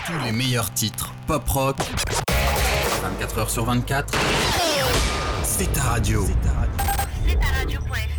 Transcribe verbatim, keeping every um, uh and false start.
Tous les meilleurs titres pop-rock, vingt-quatre heures sur vingt-quatre, c'est ta radio. C'est ta radio. C'est ta radio point F M.